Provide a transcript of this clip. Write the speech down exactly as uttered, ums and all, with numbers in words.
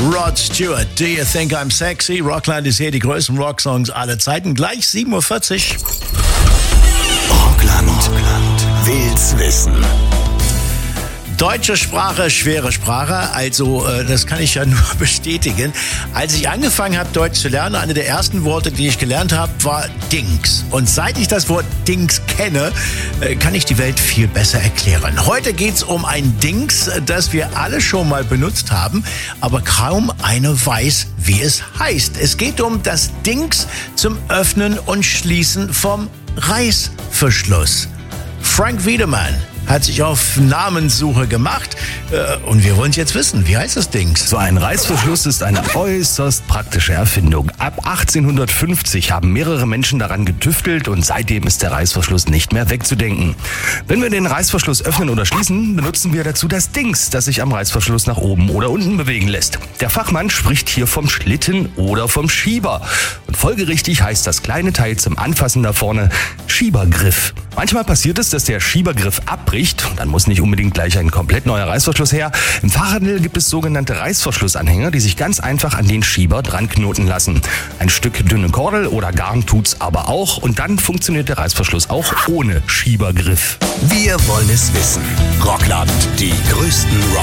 Rod Stewart, Do You Think I'm Sexy? Rockland ist hier, die größten Rocksongs aller Zeiten. Gleich sieben Uhr vierzig. Rockland, Rockland will's wissen. Deutsche Sprache, schwere Sprache, also äh, das kann ich ja nur bestätigen. Als ich angefangen habe, Deutsch zu lernen, eine der ersten Worte, die ich gelernt habe, war Dings. Und seit ich das Wort Dings kenne, äh, kann ich die Welt viel besser erklären. Heute geht's um ein Dings, das wir alle schon mal benutzt haben, aber kaum einer weiß, wie es heißt. Es geht um das Dings zum Öffnen und Schließen vom Reißverschluss. Frank Wiedemann hat sich auf Namenssuche gemacht äh, und wir wollen es jetzt wissen. Wie heißt das Dings? So ein Reißverschluss ist eine äußerst praktische Erfindung. Ab achtzehnhundertfünfzig haben mehrere Menschen daran getüftelt und seitdem ist der Reißverschluss nicht mehr wegzudenken. Wenn wir den Reißverschluss öffnen oder schließen, benutzen wir dazu das Dings, das sich am Reißverschluss nach oben oder unten bewegen lässt. Der Fachmann spricht hier vom Schlitten oder vom Schieber. Und folgerichtig heißt das kleine Teil zum Anfassen da vorne Schiebergriff. Manchmal passiert es, dass der Schiebergriff abbricht. Dann muss nicht unbedingt gleich ein komplett neuer Reißverschluss her. Im Fachhandel gibt es sogenannte Reißverschlussanhänger, die sich ganz einfach an den Schieber dran knoten lassen. Ein Stück dünne Kordel oder Garn tut's aber auch und dann funktioniert der Reißverschluss auch ohne Schiebergriff. Wir wollen es wissen. Rockland, die größten Rock